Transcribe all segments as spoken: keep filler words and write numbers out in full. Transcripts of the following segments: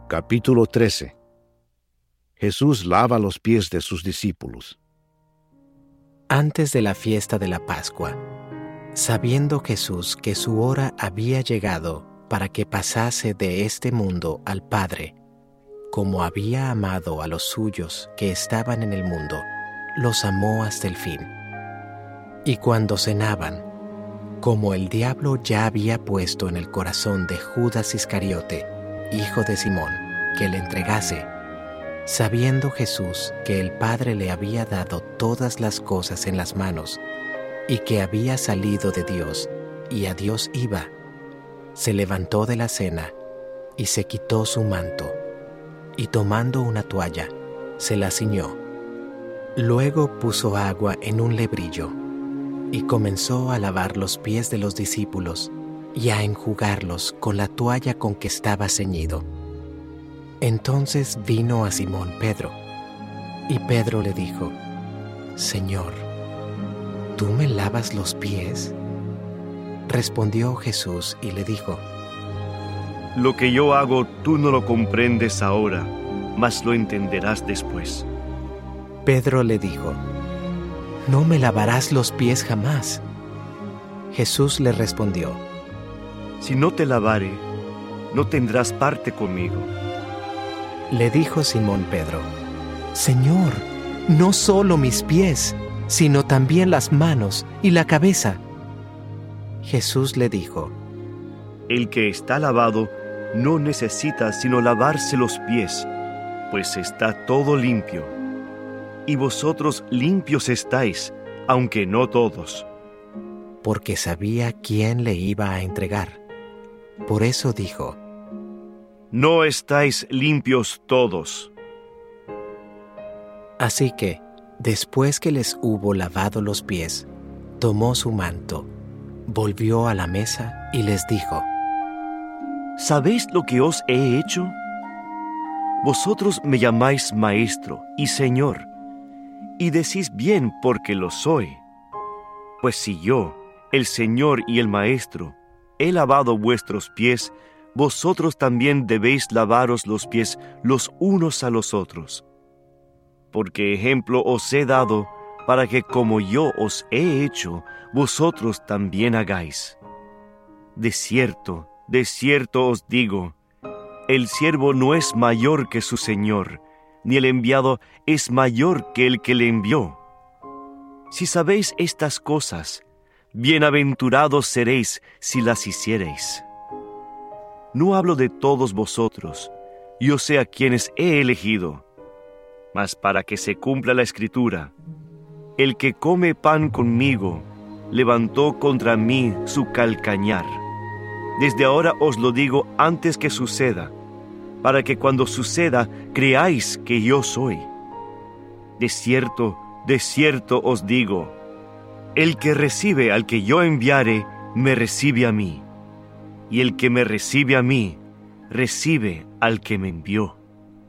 Capítulo trece. Jesús lava los pies de sus discípulos. Antes de la fiesta de la Pascua, sabiendo Jesús que su hora había llegado para que pasase de este mundo al Padre, como había amado a los suyos que estaban en el mundo, los amó hasta el fin. Y cuando cenaban, como el diablo ya había puesto en el corazón de Judas Iscariote, hijo de Simón, que le entregase, sabiendo Jesús que el Padre le había dado todas las cosas en las manos, y que había salido de Dios, y a Dios iba, se levantó de la cena, y se quitó su manto, y tomando una toalla, se la ciñó. Luego puso agua en un lebrillo, y comenzó a lavar los pies de los discípulos, y a enjugarlos con la toalla con que estaba ceñido. Entonces vino a Simón Pedro, y Pedro le dijo: Señor, ¿tú me lavas los pies? Respondió Jesús y le dijo: Lo que yo hago tú no lo comprendes ahora, mas lo entenderás después. Pedro le dijo: No me lavarás los pies jamás. Jesús le respondió: Si no te lavare, no tendrás parte conmigo. Le dijo Simón Pedro: Señor, no solo mis pies, sino también las manos y la cabeza. Jesús le dijo: El que está lavado no necesita sino lavarse los pies, pues está todo limpio. Y vosotros limpios estáis, aunque no todos. Porque sabía quién le iba a entregar. Por eso dijo: No estáis limpios todos. Así que, después que les hubo lavado los pies, tomó su manto, volvió a la mesa y les dijo: ¿Sabéis lo que os he hecho? Vosotros me llamáis Maestro y Señor, y decís bien porque lo soy. Pues si yo, el Señor y el Maestro, he lavado vuestros pies, vosotros también debéis lavaros los pies los unos a los otros. Porque ejemplo os he dado, para que como yo os he hecho, vosotros también hagáis. De cierto, de cierto os digo, el siervo no es mayor que su Señor, ni el enviado es mayor que el que le envió. Si sabéis estas cosas, bienaventurados seréis si las hiciereis. No hablo de todos vosotros, yo sé a quienes he elegido, mas para que se cumpla la Escritura, el que come pan conmigo, levantó contra mí su calcañar. Desde ahora os lo digo antes que suceda, para que cuando suceda creáis que yo soy. De cierto, de cierto os digo, el que recibe al que yo enviare, me recibe a mí, y el que me recibe a mí, recibe al que me envió.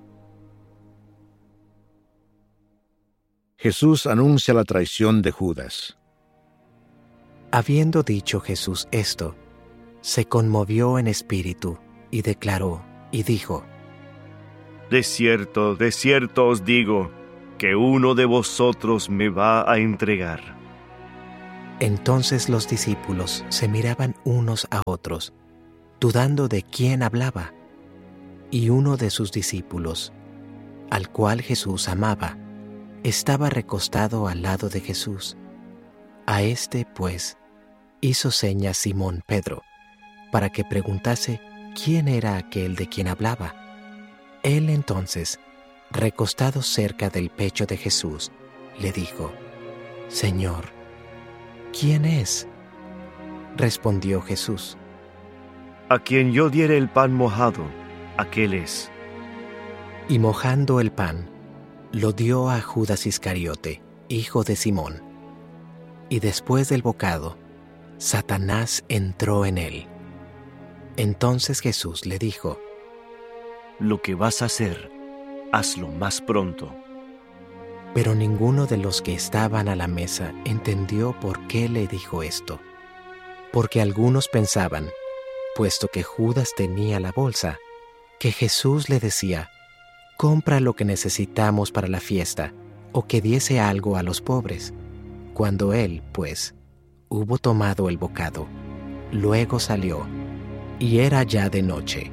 Jesús anuncia la traición de Judas. Habiendo dicho Jesús esto, se conmovió en espíritu y declaró y dijo: De cierto, de cierto os digo, que uno de vosotros me va a entregar. Entonces los discípulos se miraban unos a otros, dudando de quién hablaba. Y uno de sus discípulos, al cual Jesús amaba, estaba recostado al lado de Jesús. A este, pues, hizo señas Simón Pedro, para que preguntase quién era aquel de quien hablaba. Él entonces, recostado cerca del pecho de Jesús, le dijo: Señor, ¿quién es? Respondió Jesús: A quien yo diere el pan mojado, aquel es. Y mojando el pan, lo dio a Judas Iscariote, hijo de Simón. Y después del bocado, Satanás entró en él. Entonces Jesús le dijo: Lo que vas a hacer, hazlo más pronto. Pero ninguno de los que estaban a la mesa entendió por qué le dijo esto. Porque algunos pensaban, puesto que Judas tenía la bolsa, que Jesús le decía, compra lo que necesitamos para la fiesta, o que diese algo a los pobres. Cuando él, pues, hubo tomado el bocado, luego salió, y era ya de noche.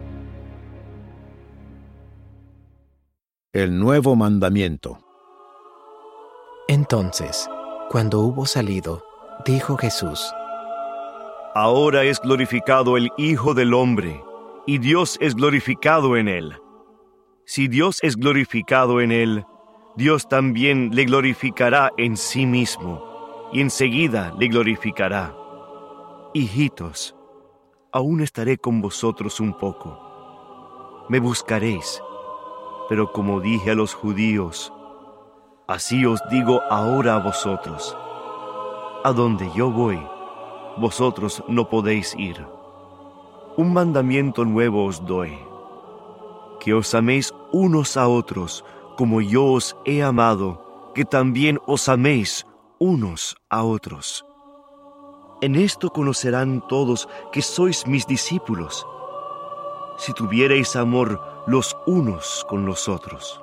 El nuevo mandamiento. Entonces, cuando hubo salido, dijo Jesús: Ahora es glorificado el Hijo del Hombre, y Dios es glorificado en él. Si Dios es glorificado en él, Dios también le glorificará en sí mismo, y enseguida le glorificará. Hijitos, aún estaré con vosotros un poco. Me buscaréis, pero como dije a los judíos, así os digo ahora a vosotros: a donde yo voy, vosotros no podéis ir. Un mandamiento nuevo os doy, que os améis unos a otros, como yo os he amado, que también os améis unos a otros. En esto conocerán todos que sois mis discípulos, si tuviereis amor los unos con los otros.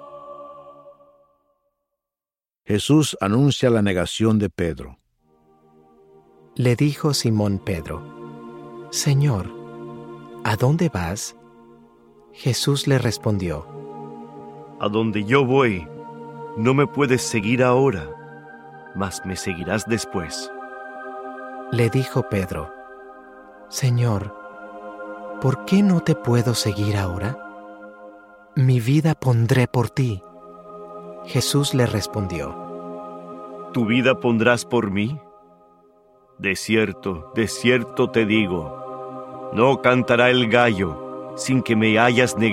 Jesús anuncia la negación de Pedro. Le dijo Simón Pedro: Señor, ¿a dónde vas? Jesús le respondió: A donde yo voy, no me puedes seguir ahora, mas me seguirás después. Le dijo Pedro: Señor, ¿por qué no te puedo seguir ahora? Mi vida pondré por ti. Jesús le respondió: ¿Tu vida pondrás por mí? De cierto, de cierto te digo, no cantará el gallo sin que me hayas negado